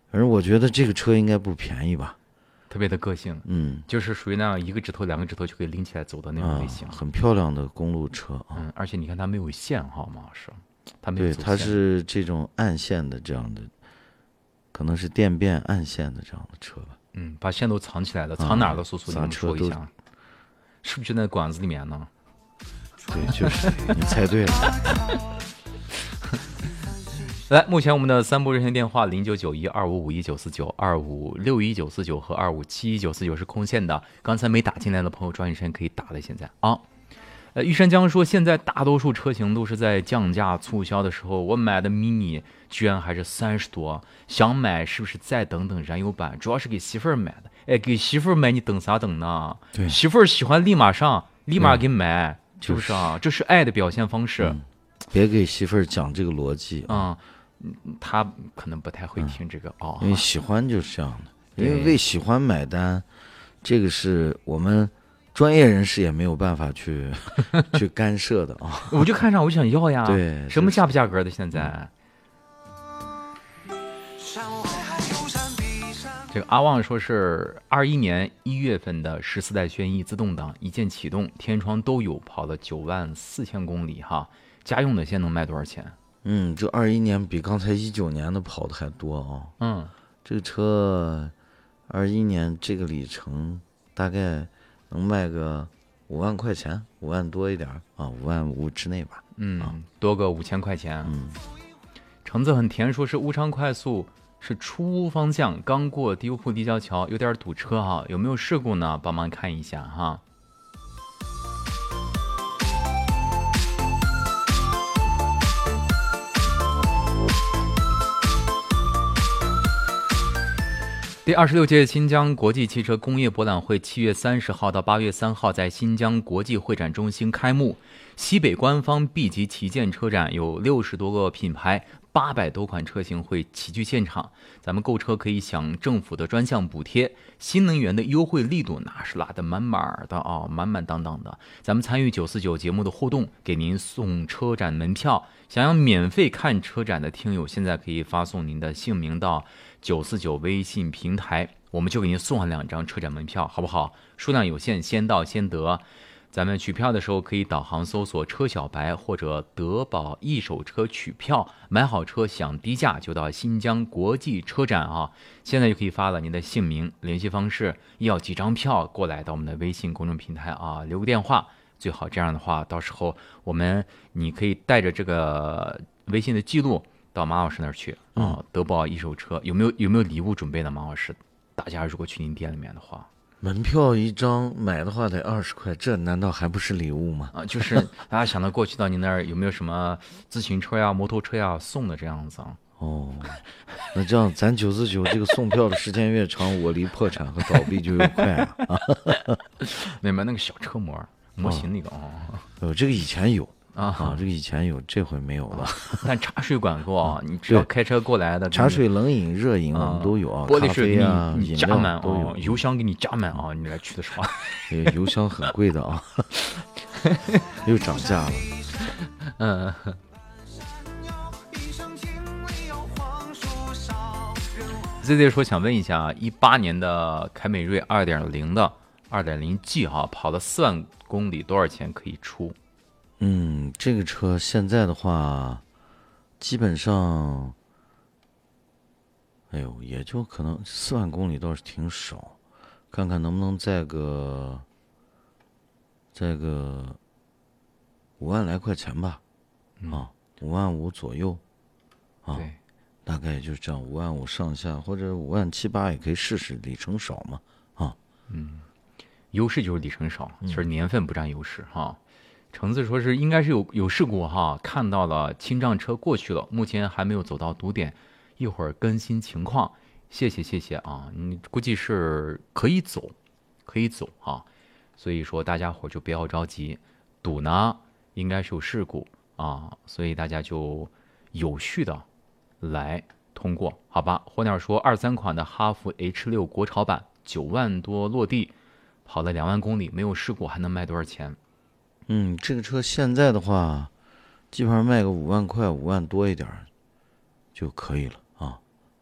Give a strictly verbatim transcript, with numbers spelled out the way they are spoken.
反正我觉得这个车应该不便宜吧。 特别的个性， 嗯， 就是属于那样一个指头两个指头就可以拎起来走的那种类型， 啊、很漂亮的公路车啊。 嗯，而且你看它没有线哈，马老师，它没有对， 走线， 它是这种暗线的这样的，可能是电变暗线的这样的车吧。 嗯，把线都藏起来了，藏哪儿了？叔叔，你们刹车都说一下，是不是就在管子里面呢？ 对，就是你猜对了。 来，目前我们的三部热线电话零九九一二五五一九四九、二五六一九四九和二五七一九四九是空线的，刚才没打进来的朋友抓紧时间可以打了。现在啊，呃，玉山江说，现在大多数车型都是在降价促销的时候，我买的 mini 居然还是三十多，想买是不是再等等燃油版？主要是给媳妇儿买的。哎，给媳妇儿买你等啥等呢？ 对， 媳妇儿喜欢立马上，立马给买，是不是啊？这是爱的表现方式。 嗯、别给媳妇儿讲这个逻辑啊。嗯他可能不太会听这个、嗯、哦， 因为喜欢就是这样的，因为为喜欢买单，这个是我们专业人士也没有办法去去干涉的啊。 我就看上我就想要呀， 对， 什么价不价格的现在？嗯、这个阿旺说是二一年一月份的十四代轩逸自动挡，一键启动，天窗都有，跑了九万四千公里哈，家用的现在能卖多少钱？ 嗯，这二一年比刚才一九年的跑的还多啊、哦。 嗯， 这个车二一年这个里程大概能卖个五万块钱，五万多一点啊，五万五之内吧。 嗯， 啊、 多个五千块钱。 嗯， 橙子很甜，说是乌昌快速是出乌方向，刚过低优铺立交桥，有点堵车哈，有没有事故呢？帮忙看一下哈。第二十六届新疆国际汽车工业博览会七月三十号到八月三号在新疆国际会展中心开幕。西北官方 B 级旗舰车展有六十多个品牌，八百多款车型会齐聚现场。咱们购车可以享政府的专项补贴，新能源的优惠力度那是拉得满满的啊、哦，满满当当的。咱们参与九四九节目的互动，给您送车展门票。想要免费看车展的听友，现在可以发送您的姓名到九四九微信平台，我们就给您送上两张车展门票，好不好？数量有限，先到先得。咱们取票的时候可以导航搜索车小白或者德宝一手车取票，买好车享低价就到新疆国际车展啊！现在就可以发了您的姓名、联系方式，要几张票过来到我们的微信公众平台啊，留个电话，最好这样的话，到时候我们你可以带着这个微信的记录到马老师那儿去啊、嗯。德宝一手车有没有有没有礼物准备的？马老师，大家如果去您店里面的话。 门票一张买的话得二十块，这难道还不是礼物吗？ 啊，就是大家想到过去到您那儿有没有什么自行车呀、摩托车呀送的这样子啊？ 哦，那这样咱九四九这个送票的时间越长，我离破产和倒闭就越快啊！ 明白那个小车模模型那个哦， 哦，这个以前有。 啊, 啊，这个以前有，这回没有了。 但茶水管够啊，你只要开车过来的， 茶水、冷饮、热饮我们都有啊， 玻璃水啊、 你加满都有， 哦，油箱给你加满啊，你来取的时候， 油箱很贵的啊，又涨价了。 嗯。Z Z 说想问一下，一八年的凯美瑞二点零的二点零 G 哈，跑了四万公里，多少钱可以出？ 嗯，这个车现在的话，基本上，哎呦，也就可能四万公里倒是挺少，看看能不能再个，再个五万来块钱吧， 嗯、 啊，五万五左右，啊， 对， 大概就是这样，五万五上下或者五万七八也可以试试，里程少嘛，啊， 嗯，优势就是里程少，其实年份不占优势哈。橙子说是应该是有有事故哈，看到了清障车过去了，目前还没有走到堵点，一会儿更新情况，谢谢谢谢啊，你估计是可以走，可以走哈，所以说大家伙就不要着急，堵呢应该是有事故啊，所以大家就有序的来通过，好吧？火鸟说二三款的哈弗 H 六国潮版九万多落地，跑了两万公里，没有事故，还能卖多少钱？ 嗯，这个车现在的话，基本上卖个五万块、五万多一点就可以了。